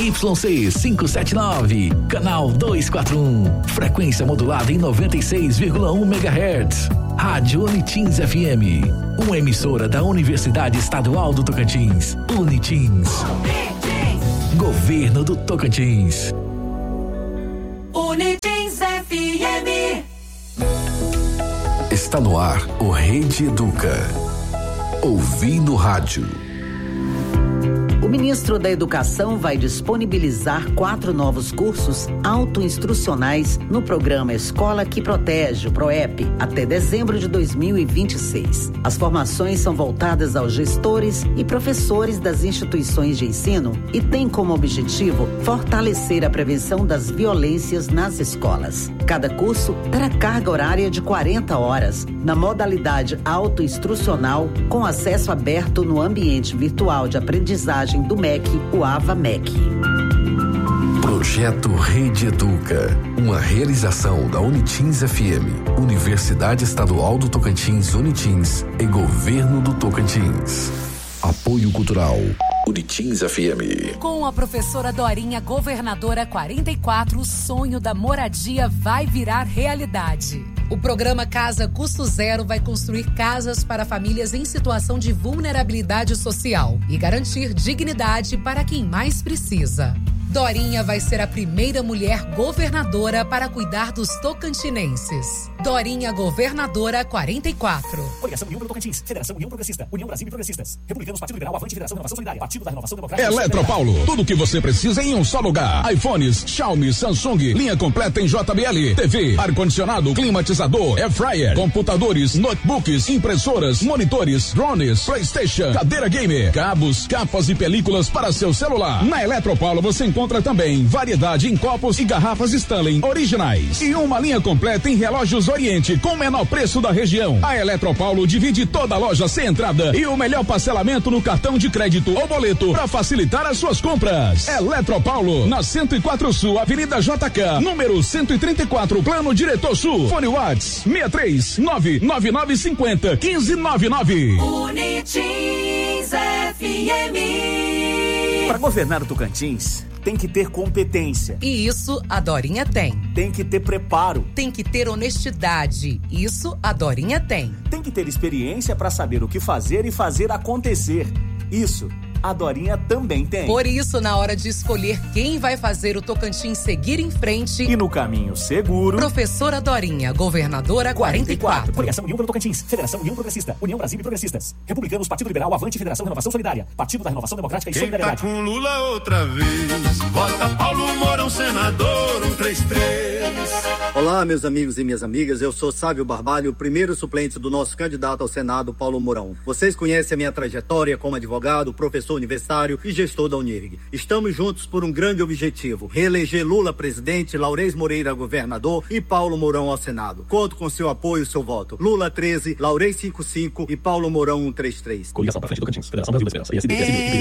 YC 579, canal 241, frequência modulada em 96,1 MHz. Rádio Unitins FM, uma emissora da Universidade Estadual do Tocantins. Unitins. Governo do Tocantins. Unitins FM. Está no ar o Rede Educa. Ouvindo rádio. O ministro da Educação vai disponibilizar 4 novos cursos autoinstrucionais no programa Escola que Protege, o PROEP, até dezembro de 2026. As formações são voltadas aos gestores e professores das instituições de ensino e têm como objetivo fortalecer a prevenção das violências nas escolas. Cada curso terá carga horária de 40 horas, na modalidade autoinstrucional, com acesso aberto no ambiente virtual de aprendizagem do MEC, o AVA-MEC. Projeto Rede Educa, uma realização da Unitins FM, Universidade Estadual do Tocantins, Unitins e Governo do Tocantins. Apoio Cultural, Unitins FM. Com a professora Dorinha, governadora 44, o sonho da moradia vai virar realidade. O programa Casa Custo Zero vai construir casas para famílias em situação de vulnerabilidade social e garantir dignidade para quem mais precisa. Dorinha vai ser a primeira mulher governadora para cuidar dos tocantinenses. Dorinha, governadora 44. Coligação União pelo Tocantins, Federação União Progressista, União Brasil e Progressistas, Republicanos, Partido Liberal, Avante, Federação Renovação Solidária, Partido da Renovação Democrática. Eletropaulo, tudo o que você precisa em um só lugar. iPhones, Xiaomi, Samsung, linha completa em JBL, TV, ar-condicionado, climatizador, air fryer, computadores, notebooks, impressoras, monitores, drones, PlayStation, cadeira gamer, cabos, capas e películas para seu celular. Na Eletropaulo você encontra também variedade em copos e garrafas Stanley originais e uma linha completa em relógios Oriente com o menor preço da região. A Eletropaulo divide toda a loja sem entrada e o melhor parcelamento no cartão de crédito ou boleto para facilitar as suas compras. Eletropaulo, na 104 Sul, Avenida JK, número 134, Plano Diretor Sul. Fone Whats 63999501599. Unitins FM. Para governar o Tocantins, tem que ter competência. E isso a Dorinha tem. Tem que ter preparo. Tem que ter honestidade. Isso a Dorinha tem. Tem que ter experiência para saber o que fazer e fazer acontecer. Isso a Dorinha também tem. Por isso, na hora de escolher quem vai fazer o Tocantins seguir em frente e no caminho seguro, professora Dorinha, governadora 44. Coligação União pelo Tocantins, Federação União Progressista, União Brasil e Progressistas, Republicanos, Partido Liberal, Avante, Federação Renovação Solidária, Partido da Renovação Democrática e Solidariedade. Quem tá com Lula outra vez, vota Paulo Mourão, senador 133. Olá, meus amigos e minhas amigas, eu sou Sávio Barbalho, o primeiro suplente do nosso candidato ao Senado, Paulo Mourão. Vocês conhecem a minha trajetória como advogado, professor universitário e gestor da Unirg. Estamos juntos por um grande objetivo: reeleger Lula presidente, Laurez Moreira governador e Paulo Mourão ao Senado. Conto com seu apoio e seu voto. Lula 13, Laurez 55 e Paulo Mourão 133. Coligação para frente do Tocantins, Federação Brasil e Esperança.